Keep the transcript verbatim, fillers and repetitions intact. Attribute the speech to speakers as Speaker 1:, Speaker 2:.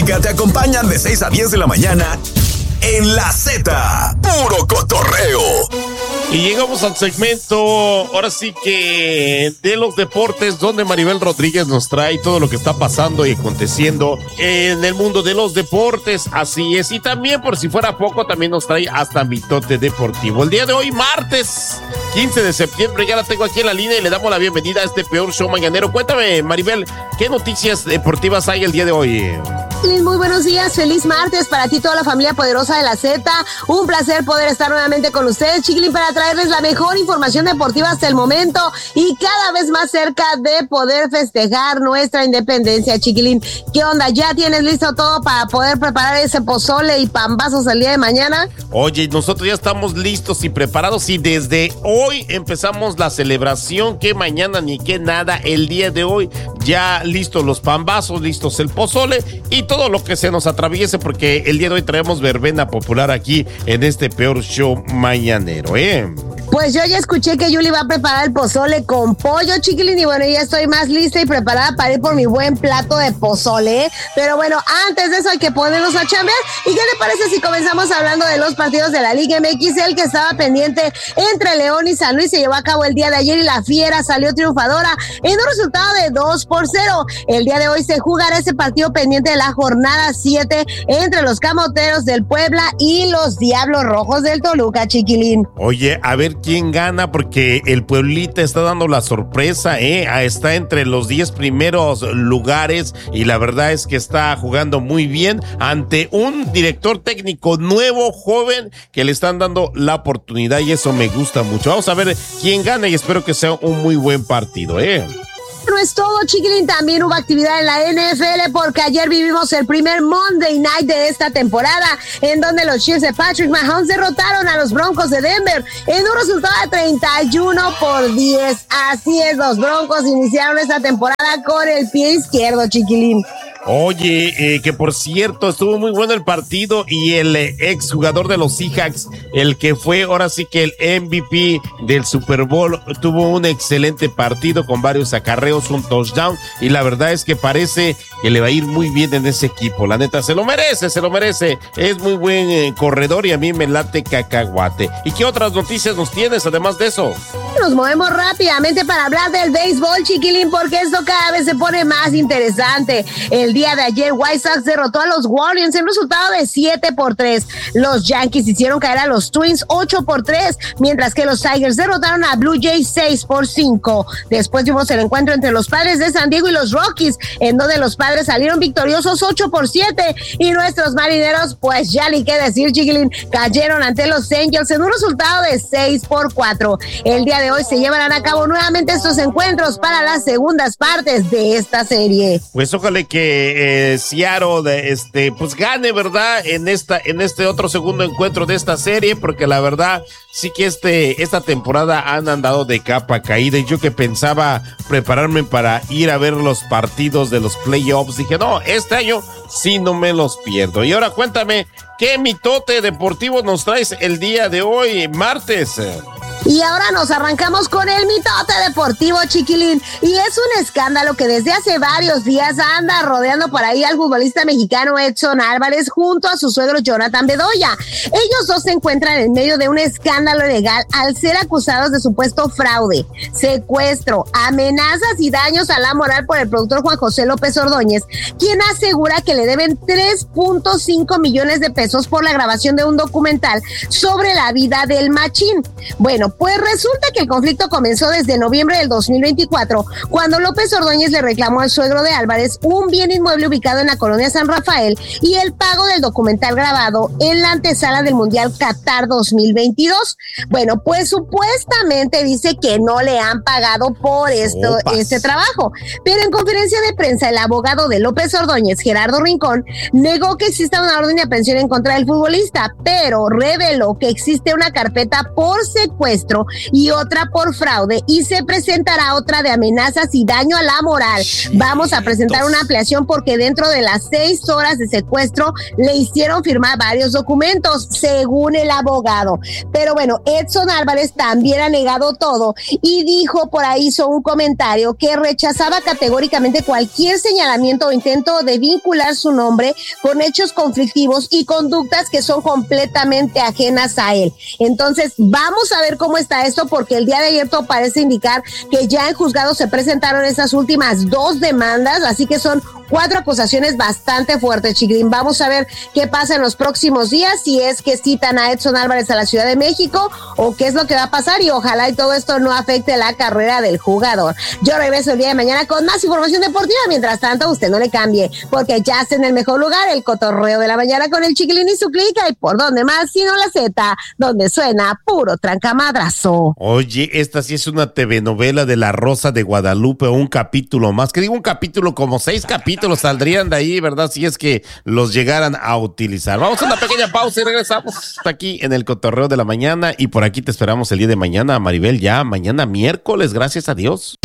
Speaker 1: Mónica te acompañan de seis a diez de la mañana en La Z, puro cotorreo.
Speaker 2: Y llegamos al segmento, ahora sí que de los deportes, donde Maribel Rodríguez nos trae todo lo que está pasando y aconteciendo en el mundo de los deportes, así es. Y también, por si fuera poco, también nos trae hasta mitote deportivo. El día de hoy, martes quince de septiembre, ya la tengo aquí en la línea y le damos la bienvenida a este peor show mañanero. Cuéntame, Maribel, ¿qué noticias deportivas hay el día de hoy?
Speaker 3: Muy buenos días, feliz martes para ti, toda la familia poderosa de la Z. Un placer poder estar nuevamente con ustedes, Chiquilín, para traerles la mejor información deportiva hasta el momento y cada vez más cerca de poder festejar nuestra independencia, Chiquilín. ¿Qué onda? ¿Ya tienes listo todo para poder preparar ese pozole y pambazos el día de mañana?
Speaker 2: Oye, nosotros ya estamos listos y preparados y desde hoy empezamos la celebración, que mañana ni que nada, el día de hoy ya listos los pambazos, listos el pozole y todo lo que se nos atraviese, porque el día de hoy traemos verbena popular aquí en este peor show mañanero, ¿eh?
Speaker 3: Pues yo ya escuché que Yuli va a preparar el pozole con pollo, Chiquilín, y bueno, ya estoy más lista y preparada para ir por mi buen plato de pozole, ¿eh? Pero bueno, antes de eso hay que ponernos a chambear. ¿Y qué le parece si comenzamos hablando de los partidos de la Liga M X? El que estaba pendiente entre León y San Luis se llevó a cabo el día de ayer y la Fiera salió triunfadora en un resultado de dos por cero. El día de hoy se jugará ese partido pendiente de la jornada siete entre los Camoteros del Puebla y los Diablos Rojos del Toluca, Chiquilín.
Speaker 2: Oye, a ver quién gana, porque el Pueblita está dando la sorpresa, ¿eh? Está entre los diez primeros lugares y la verdad es que está jugando muy bien ante un director técnico nuevo, joven, que le están dando la oportunidad y eso me gusta mucho. Vamos a ver quién gana y espero que sea un muy buen partido, ¿eh?
Speaker 3: No es todo, Chiquilín, también hubo actividad en la N F L porque ayer vivimos el primer Monday Night de esta temporada, en donde los Chiefs de Patrick Mahomes derrotaron a los Broncos de Denver en un resultado de treinta y uno por diez. Así es, los Broncos iniciaron esta temporada con el pie izquierdo, Chiquilín.
Speaker 2: Oye, eh, que por cierto, estuvo muy bueno el partido y el eh, exjugador de los Seahawks, el que fue ahora sí que el M V P del Super Bowl, tuvo un excelente partido con varios acarreos, un touchdown, y la verdad es que parece que le va a ir muy bien en ese equipo. La neta, se lo merece, se lo merece. Es muy buen eh, corredor y a mí me late cacahuate. ¿Y qué otras noticias nos tienes además de eso?
Speaker 3: Nos movemos rápidamente para hablar del béisbol, Chiquilín, porque esto cada vez se pone más interesante. El día de ayer, White Sox derrotó a los Warriors en resultado de siete por tres. Los Yankees hicieron caer a los Twins ocho por tres, mientras que los Tigers derrotaron a Blue Jays seis por cinco. Después tuvimos el encuentro entre los Padres de San Diego y los Rockies, en donde los Padres salieron victoriosos ocho por siete, y nuestros Marineros, pues ya ni qué decir, Chiquilín, cayeron ante los Angels en un resultado de seis por cuatro. El día de hoy se llevarán a cabo nuevamente estos encuentros para las segundas partes de esta serie.
Speaker 2: Pues ojalá que eh, Seattle de este pues gane, ¿verdad? En esta en este otro segundo encuentro de esta serie, porque la verdad sí que este esta temporada han andado de capa caída, y yo que pensaba prepararme para ir a ver los partidos de los playoffs, dije, no, este año sí no me los pierdo. Y ahora cuéntame, ¿qué mitote deportivo nos traes el día de hoy, martes?
Speaker 3: Y ahora nos arrancamos con el mitote deportivo, Chiquilín. Y es un escándalo que desde hace varios días anda rodeando por ahí al futbolista mexicano Edson Álvarez junto a su suegro Jonathan Bedoya. Ellos dos se encuentran en medio de un escándalo legal al ser acusados de supuesto fraude, secuestro, amenazas y daños a la moral por el productor Juan José López Ordóñez, quien asegura que le deben tres punto cinco millones de pesos por la grabación de un documental sobre la vida del Machín. Bueno, pues resulta que el conflicto comenzó desde noviembre del dos mil veinticuatro, cuando López Ordóñez le reclamó al suegro de Álvarez un bien inmueble ubicado en la colonia San Rafael y el pago del documental grabado en la antesala del Mundial Qatar dos mil veintidós. Bueno, pues supuestamente dice que no le han pagado por esto, este trabajo, pero en conferencia de prensa el abogado de López Ordóñez, Gerardo Rincón, negó que exista una orden de aprehensión en contra del futbolista, pero reveló que existe una carpeta por secuestro secuestro y otra por fraude, y se presentará otra de amenazas y daño a la moral. Vamos a presentar una ampliación porque dentro de las seis horas de secuestro le hicieron firmar varios documentos, según el abogado. Pero bueno, Edson Álvarez también ha negado todo y dijo, por ahí hizo un comentario que rechazaba categóricamente cualquier señalamiento o intento de vincular su nombre con hechos conflictivos y conductas que son completamente ajenas a él. Entonces, vamos a ver cómo está esto, porque el día de ayer todo parece indicar que ya en juzgado se presentaron esas últimas dos demandas, así que son cuatro acusaciones bastante fuertes, Chiquilín. Vamos a ver qué pasa en los próximos días, si es que citan a Edson Álvarez a la Ciudad de México o qué es lo que va a pasar, y ojalá y todo esto no afecte la carrera del jugador. Yo regreso el día de mañana con más información deportiva. Mientras tanto, usted no le cambie, porque ya está en el mejor lugar, el cotorreo de la mañana con el Chiquilín y su clica, y por dónde más sino la Z, donde suena puro trancamadrazo.
Speaker 2: Oye, esta sí es una telenovela de La Rosa de Guadalupe, o un capítulo más, que digo un capítulo, como seis capítulos saldrían de ahí, ¿verdad? Si es que los llegaran a utilizar. Vamos a una pequeña pausa y regresamos. Está aquí en el cotorreo de la mañana, y por aquí te esperamos el día de mañana, Maribel, ya mañana miércoles, gracias a Dios.